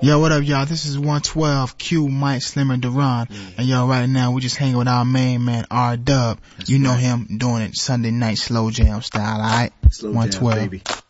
Yo, what up, y'all? This is 112, Q, Mike, Slim, and Duran. And yo, right now, we just hanging with our main man, R-Dub. You know him doing it Sunday night slow jam style, alright? Slow jam, baby.